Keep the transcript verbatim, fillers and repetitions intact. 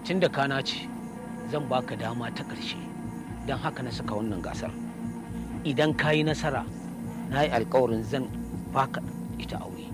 tun da kana ce zan baka dama ta ƙarshe don haka na saka wannan gasar idan ka yi nasara na yi alkawarin zan baka ita aure